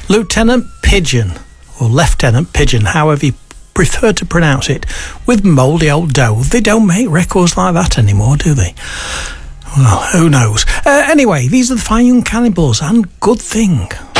Lieutenant Pigeon, or Lieutenant Pigeon, however you prefer to pronounce it, with Mouldy Old Dough. They don't make records like that anymore, do they? Well, who knows? Anyway, these are the Fine Young Cannibals, and Good Thing.